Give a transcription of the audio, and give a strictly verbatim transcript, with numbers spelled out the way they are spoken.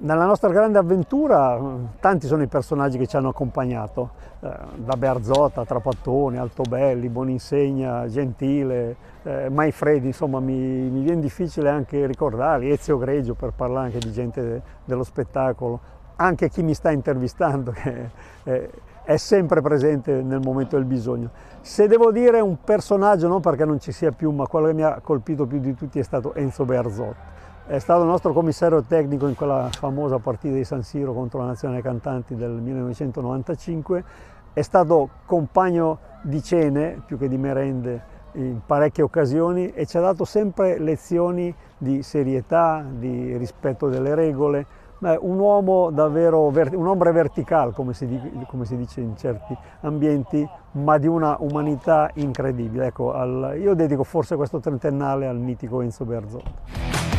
Nella nostra grande avventura tanti sono i personaggi che ci hanno accompagnato, eh, da Bearzot, Trapattoni, Altobelli, Boninsegna, Gentile, eh, Maifredi, insomma mi, mi viene difficile anche ricordarli, Ezio Greggio, per parlare anche di gente de, dello spettacolo, anche chi mi sta intervistando che è, è sempre presente nel momento del bisogno. Se devo dire un personaggio, non perché non ci sia più, ma quello che mi ha colpito più di tutti è stato Enzo Bearzot. È stato il nostro commissario tecnico in quella famosa partita di San Siro contro la Nazionale Cantanti del millenovecentonovantacinque, è stato compagno di cene più che di merende in parecchie occasioni e ci ha dato sempre lezioni di serietà, di rispetto delle regole. Beh, un uomo davvero, un hombre vertical, come si, come si dice in certi ambienti, ma di una umanità incredibile. Ecco, al, io dedico forse questo trentennale al mitico Enzo Bearzot.